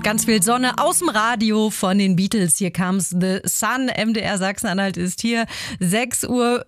ganz viel Sonne aus dem Radio von den Beatles. Hier comes the sun. MDR Sachsen-Anhalt ist hier. 6:50 Uhr.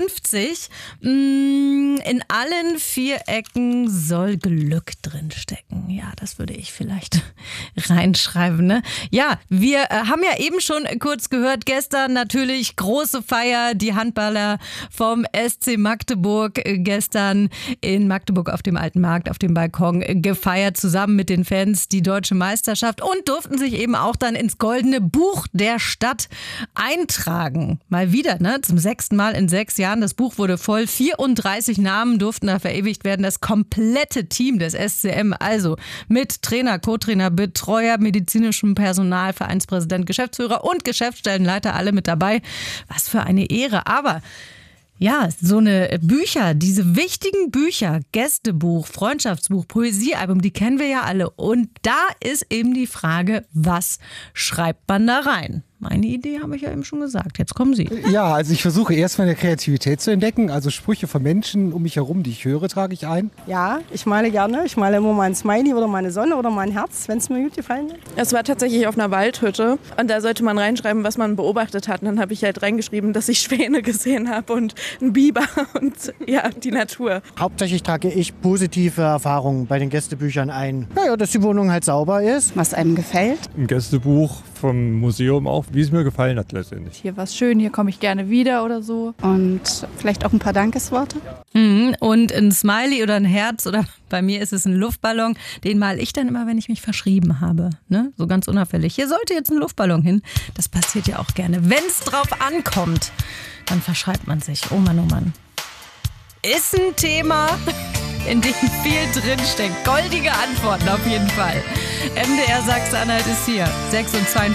In allen 4 Ecken soll Glück drinstecken. Ja, das würde ich vielleicht reinschreiben, ne? Ja, wir haben ja eben schon kurz gehört, gestern natürlich große Feier. Die Handballer vom SC Magdeburg gestern in Magdeburg auf dem Alten Markt auf dem Balkon gefeiert, zusammen mit den Fans die deutsche Meisterschaft und durften sich eben auch dann ins Goldene Buch der Stadt eintragen. Mal wieder, ne? Zum 6. Mal in 6 Jahren. Das Buch wurde voll. 34 Namen durften da verewigt werden. Das komplette Team des SCM, also mit Trainer, Co-Trainer, Betreuer, medizinischem Personal, Vereinspräsident, Geschäftsführer und Geschäftsstellenleiter, alle mit dabei. Was für eine Ehre. Aber ja, so eine Bücher, diese wichtigen Bücher, Gästebuch, Freundschaftsbuch, Poesiealbum, die kennen wir ja alle. Und da ist eben die Frage, was schreibt man da rein? Meine Idee habe ich ja eben schon gesagt. Jetzt kommen Sie. Ja, also ich versuche erstmal eine Kreativität zu entdecken. Also Sprüche von Menschen um mich herum, die ich höre, trage ich ein. Ja, ich male gerne. Ich male immer mal ein Smiley oder mal eine Sonne oder mal ein Herz, wenn es mir gut gefallen hat. Es war tatsächlich auf einer Waldhütte und da sollte man reinschreiben, was man beobachtet hat. Und dann habe ich halt reingeschrieben, dass ich Schwäne gesehen habe und einen Biber und ja, die Natur. Hauptsächlich trage ich positive Erfahrungen bei den Gästebüchern ein. Naja, dass die Wohnung halt sauber ist. Was einem gefällt. Ein Gästebuch vom Museum auch, wie es mir gefallen hat letztendlich. Hier war es schön, hier komme ich gerne wieder oder so. Und vielleicht auch ein paar Dankesworte. Und ein Smiley oder ein Herz oder bei mir ist es ein Luftballon. Den male ich dann immer, wenn ich mich verschrieben habe. Ne? So ganz unauffällig. Hier sollte jetzt ein Luftballon hin. Das passiert ja auch gerne. Wenn es drauf ankommt, dann verschreibt man sich. Oh Mann, oh Mann. Ist ein Thema, in dem viel drinsteckt. Goldige Antworten auf jeden Fall. MDR Sachsen-Anhalt ist hier. 6:42